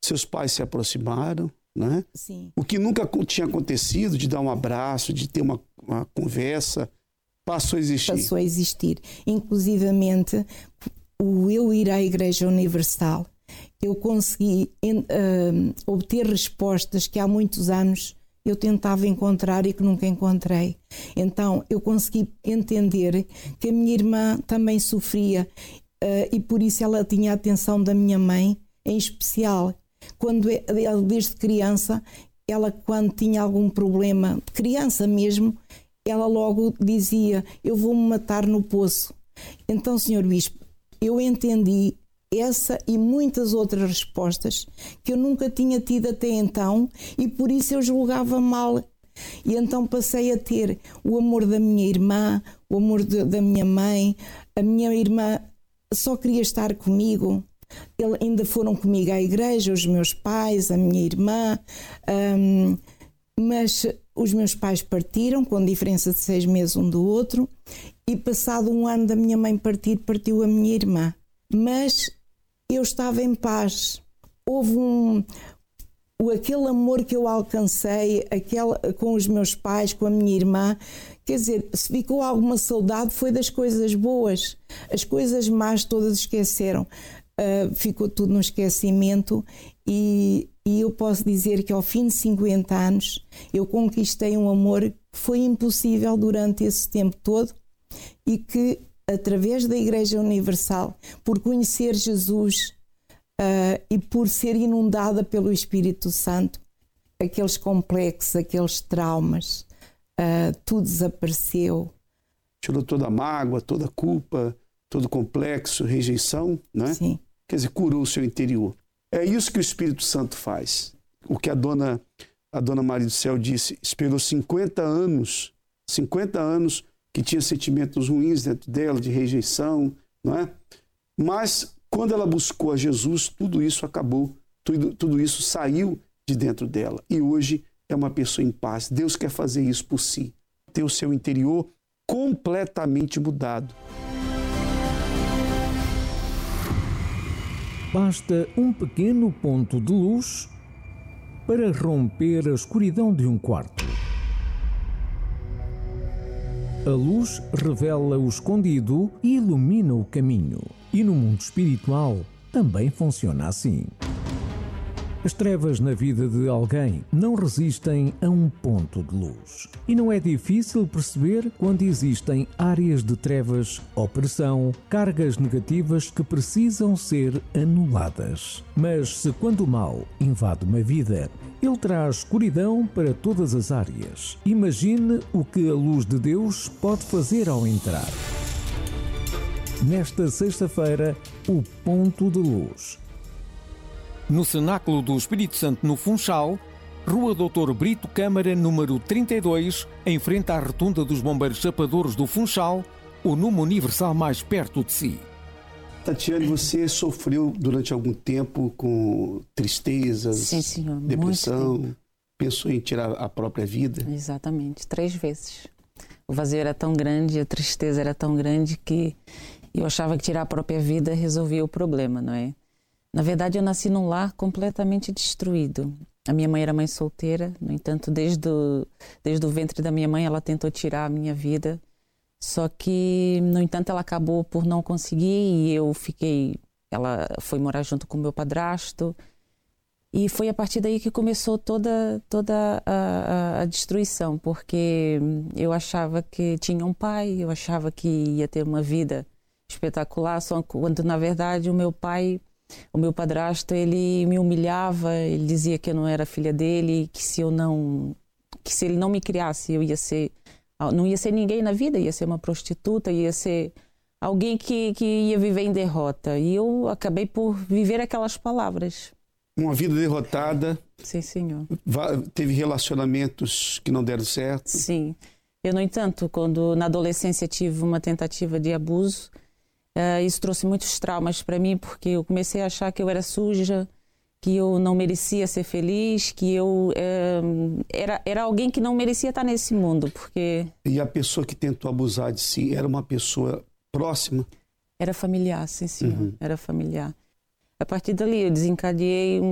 seus pais se aproximaram, né? Sim. O que nunca tinha acontecido, de dar um abraço, de ter uma conversa, passou a existir. Passou a existir. Inclusivamente, o eu ir à Igreja Universal, eu consegui obter respostas que há muitos anos eu tentava encontrar e que nunca encontrei. Então, eu consegui entender que a minha irmã também sofria e por isso ela tinha a atenção da minha mãe, em especial. Quando ela, desde criança, ela quando tinha algum problema, criança mesmo, ela logo dizia: eu vou-me matar no poço. Então, Sr. Bispo, eu entendi essa e muitas outras respostas que eu nunca tinha tido até então e por isso eu julgava mal. E então passei a ter o amor da minha irmã, o amor da minha mãe. A minha irmã só queria estar comigo. Ainda foram comigo à igreja, os meus pais, a minha irmã, mas os meus pais partiram com diferença de 6 meses um do outro e passado um ano da minha mãe partir, partiu a minha irmã. Mas eu estava em paz. Houve aquele amor que eu alcancei, com os meus pais, com a minha irmã. Quer dizer, se ficou alguma saudade foi das coisas boas. As coisas más todas esqueceram. Ficou tudo no esquecimento e eu posso dizer que ao fim de 50 anos eu conquistei um amor que foi impossível durante esse tempo todo e que, através da Igreja Universal, por conhecer Jesus e por ser inundada pelo Espírito Santo, aqueles complexos, aqueles traumas, tudo desapareceu. Tirou toda a mágoa, toda a culpa, todo o complexo, rejeição, né? Sim. Quer dizer, curou o seu interior. É isso que o Espírito Santo faz. O que a dona Maria do Céu disse, esperou 50 anos que tinha sentimentos ruins dentro dela, de rejeição, não é? Mas quando ela buscou a Jesus, tudo isso acabou, tudo isso saiu de dentro dela. E hoje é uma pessoa em paz. Deus quer fazer isso por si, ter o seu interior completamente mudado. Basta um pequeno ponto de luz para romper a escuridão de um quarto. A luz revela o escondido e ilumina o caminho. E no mundo espiritual também funciona assim. As trevas na vida de alguém não resistem a um ponto de luz. E não é difícil perceber quando existem áreas de trevas, opressão, cargas negativas que precisam ser anuladas. Mas se quando o mal invade uma vida, ele traz escuridão para todas as áreas. Imagine o que a luz de Deus pode fazer ao entrar. Nesta sexta-feira, o ponto de luz. No Cenáculo do Espírito Santo, no Funchal, Rua Doutor Brito Câmara, número 32, em frente à Rotunda dos Bombeiros Chapadores do Funchal, o número universal mais perto de si. Tatiane, você sofreu durante algum tempo com tristezas, Sim, senhor, depressão, pensou em tirar a própria vida? Exatamente, 3 vezes. O vazio era tão grande, a tristeza era tão grande que eu achava que tirar a própria vida resolvia o problema, não é? Na verdade, eu nasci num lar completamente destruído. A minha mãe era mãe solteira, no entanto, desde o ventre da minha mãe, ela tentou tirar a minha vida. Só que, no entanto, ela acabou por não conseguir e ela foi morar junto com o meu padrasto. E foi a partir daí que começou toda a destruição, porque eu achava que tinha um pai, eu achava que ia ter uma vida espetacular, só quando, na verdade, o meu padrasto, ele me humilhava, ele dizia que eu não era filha dele, que se ele não me criasse, não ia ser ninguém na vida, ia ser uma prostituta, ia ser alguém que ia viver em derrota. E eu acabei por viver aquelas palavras. Uma vida derrotada. Sim, senhor. Teve relacionamentos que não deram certo? Sim. Eu, no entanto, quando na adolescência tive uma tentativa de abuso, isso trouxe muitos traumas para mim, porque eu comecei a achar que eu era suja, que eu não merecia ser feliz, que eu era alguém que não merecia estar nesse mundo, porque... E a pessoa que tentou abusar de si era uma pessoa próxima? Era familiar, sim, senhor. Era familiar. A partir dali eu desencadeei